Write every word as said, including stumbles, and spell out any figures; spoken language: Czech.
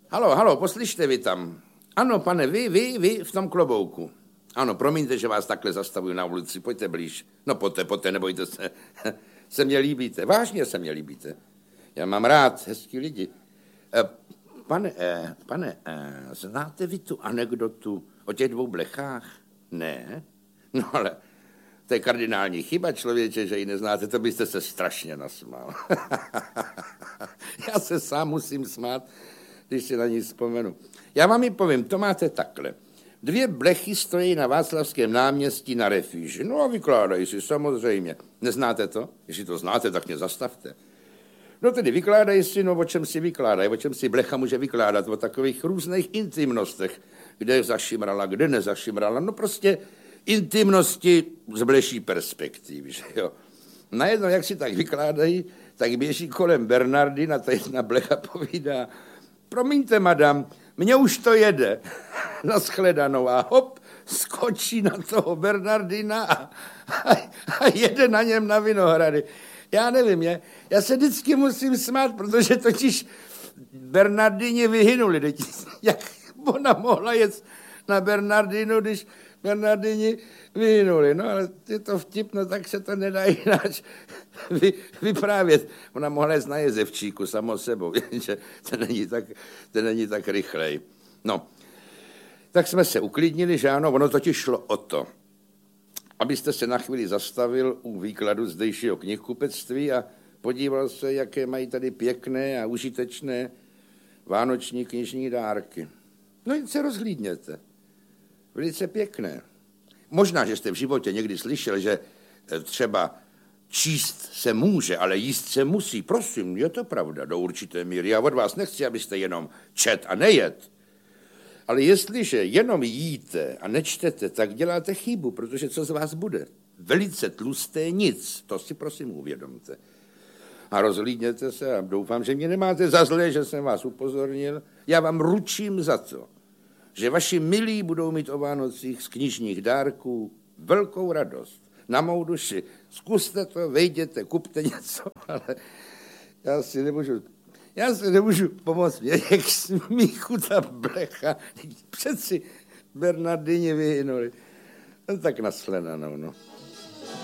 Halo, halo, poslyšte vy tam. Ano, pane, vy, vy, vy v tom klobouku. Ano, promiňte, že vás takhle zastavuju na ulici, pojďte blíž. No pojďte, pojďte, nebojte se. Se mě líbíte, vážně se mě líbíte. Já mám rád hezký lidi. E, pane, e, pane, e, znáte vy tu anekdotu o těch dvou blechách? Ne? No ale to je kardinální chyba, člověče, že ji neznáte, to byste se strašně nasmál. Já se sám musím smát, když si na ní vzpomenu. Já vám ji povím, to máte takhle. Dvě blechy stojí na Václavském náměstí na refuži. No a vykládají si, samozřejmě. Neznáte to? Jestli to znáte, tak mě zastavte. No tedy vykládají si, no o čem si vykládají, o čem si blecha může vykládat, o takových různých intimnostech, kde zašimrala, kde nezašimrala, no prostě intimnosti z bleší perspektivy, že jo. Najednou, jak si tak vykládají, tak běží kolem Bernardina, ta jedna blecha povídá, promiňte, madam, mně už to jede. Naschledanou a hop, skočí na toho Bernardina a, a, a jede na něm na Vinohrady. Já nevím, je, já se vždycky musím smát, protože totiž Bernardině vyhynuli. Jak ona mohla jet na Bernardinu, když Bernardini vyhynuli. No ale je to vtipno, tak se to nedá jináč vy, vyprávět. Ona mohla jet na jezevčíku samo sebou, že to není tak, to není tak rychlej. No, tak jsme se uklidnili, že ano, ono totiž šlo o to, abyste se na chvíli zastavil u výkladu zdejšího knihkupectví a podíval se, jaké mají tady pěkné a užitečné vánoční knižní dárky. No jen se rozhlídněte. Velice pěkné. Možná, že jste v životě někdy slyšel, že třeba číst se může, ale jíst se musí. Prosím, je to pravda do určité míry. Já od vás nechci, abyste jenom čet a nejet. Ale jestliže jenom jíte a nečtete, tak děláte chybu, protože co z vás bude? Velice tlusté nic, to si prosím uvědomte. A rozhlídněte se a doufám, že mě nemáte za zlé, že jsem vás upozornil. Já vám ručím za to, že vaši milí budou mít o Vánocích z knižních dárků velkou radost. Na mou duši. Zkuste to, vejděte, kupte něco, ale já si nemůžu... Já se nemůžu pomoct, jak smíchu ta blecha. Přeci Bernardině vyhynuli. No tak nashledanou, no.